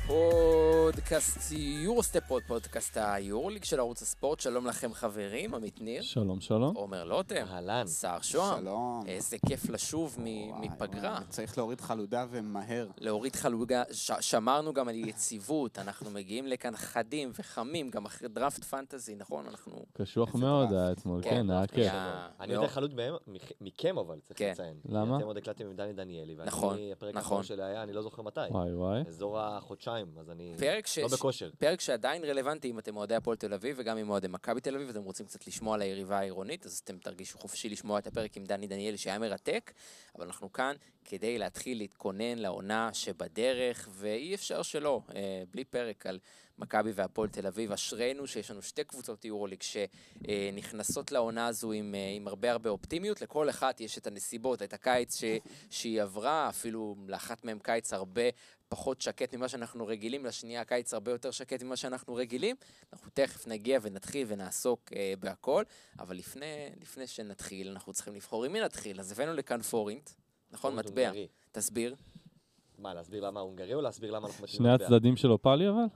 פודקאסט יורוסטפ, פודקאסט היורוליג של ערוץ הספורט. שלום לכם חברים, עמית ניר. שלום, שלום. עומר לוטם. אהלן. שר שוהם. שלום. איזה כיף לשוב מפגרה. צריך להוריד חלודה ומהר. להוריד חלודה, שמרנו גם על יציבות, אנחנו מגיעים לכאן חדים וחמים, גם אחרי דראפט פנטזי, נכון? אנחנו... קשוח מאוד היה אתמול, כן, היה כיף. אני יותר חלוד מכם, אבל צריך לציין. למה? אתם עוד הקלטתם עם דני דניאלי, נכון, ואני, הפרק האחרון שלי היה, אני לא זוכר מתי. וואי. אזור החודשיים, אז אני לא בכושר. פרק שעדיין רלוונטי אם אתם אוהדי הפועל תל אביב וגם אם אוהדי מכבי תל אביב, ואתם רוצים קצת לשמוע על היריבה העירונית, אז אתם תרגישו חופשי לשמוע את הפרק עם דני דניאלי שהיה מרתק, אבל אנחנו כאן כדי להתחיל להתכונן לעונה שבדרך, ואי אפשר שלא, בלי פרק על מכבי והפועל תל אביב. אשרינו שיש לנו שתי קבוצות יורוליג שנכנסות לעונה הזו עם הרבה אופטימיות. לכל אחת יש את הנסיבות, את הקיץ שהיא עברה, אפילו לאחת מהם קיץ הרבה פחות שקט ממה שאנחנו רגילים, לשנייה הקיץ הרבה יותר שקט ממה שאנחנו רגילים. אנחנו תכף נגיע ונתחיל ונעסוק בהכל, אבל לפני שנתחיל אנחנו צריכים לבחור עם מי נתחיל. אז הבאנו לכאן פורינט, נכון? מטבע. תסביר. מה, להסביר למה הונגרי או להסביר למה אנחנו שני הצדדים של אופלי אבל?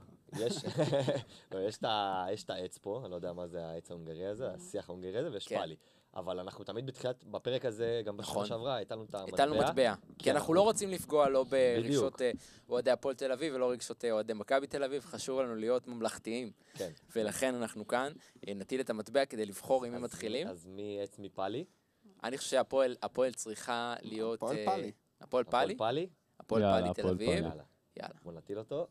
יש את העץ פה, אני לא יודע מה זה העץ ההונגרי הזה, השיח ההונגרי הזה, ויש פאלי. אבל אנחנו תמיד בתחילת, בפרק הזה, גם בשנה שעברה, הייתנו את המטבע. הייתנו מטבע, כי אנחנו לא רוצים לפגוע לא ברגשות אוהדי הפועל תל אביב ולא רגשות אוהדי מכבי תל אביב, חשוב לנו להיות ממלכתיים. ולכן אנחנו כאן נטיל את המטבע כדי לבחור עם מי מתחילים. אז מי עץ מפאלי? אני חושב שהפועל צריכה להיות... הפועל פאלי. הפועל פאלי? הפועל פאלי תל אביב. יאללה. בוא נטיל אותו.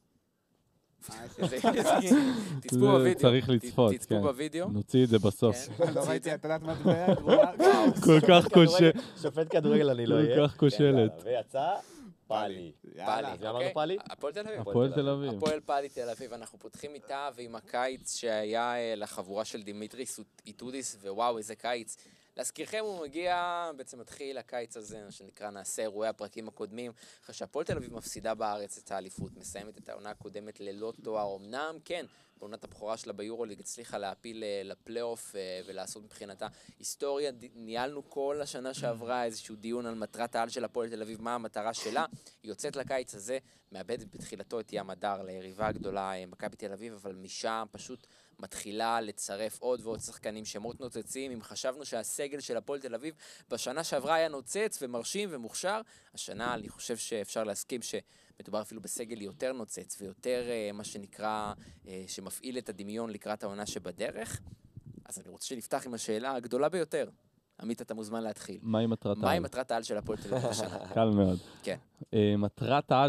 תצפו בווידאו. צריך לצפות, כן. תצפו בווידאו. נוציא את זה בסוף. לא ראיתי, את יודעת מטבע גרועה. כל כך קשה. שופט כדורגל אני לא אהיה. כל כך כושלת. ויצא פאלי. אז אמרנו פאלי? הפועל תל אביב. הפועל תל אביב. הפועל פאלי תל אביב. אנחנו פותחים איתה ועם הקיץ שהיה לחבורה של דימיטריס איטודיס, ווואו איזה קיץ. להזכירכם הוא מגיע, בעצם מתחיל הקיץ הזה, שנקרא נעשה אירועי הפרקים הקודמים, אחרי שהפועל תל אביב מפסידה בארץ את האליפות, מסיימת את העונה הקודמת ללא תואר, אמנם כן, בעונת הבכורה שלה ביורוליג הצליחה להפיל לפלייאוף ולעשות מבחינתה היסטוריה. ניהלנו כל השנה שעברה איזשהו דיון על מטרת העל של הפועל תל אביב, מה המטרה שלה. היא יוצאת לקיץ הזה, מאבדת בתחילתו את ים הדר ליריבה הגדולה מכבי תל אביב, אבל משם פשוט מתחילה לצרף עוד ועוד שחקנים, שמות נוצצים. אם חשבנו שהסגל של הפועל תל אביב בשנה שעברה היה נוצץ ומרשים ומוכשר, השנה אני חושב שאפשר להסכים שמדובר אפילו בסגל יותר נוצץ ויותר מה שנקרא, שמפעיל את הדמיון לקראת העונה שבדרך. אז אני רוצה שנפתח עם השאלה הגדולה ביותר. עמית, אתה מוזמן להתחיל. מהי מטרת העל? מהי מטרת העל של הפועל תל אביב בשנה? קל מאוד. כן. מטרת העל